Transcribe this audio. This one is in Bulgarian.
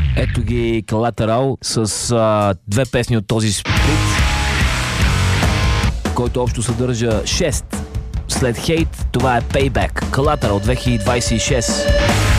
Ето ги Collateral с две песни от този сплит, който общо съдържа 6. След Hate, това е Payback. Collateral 2026.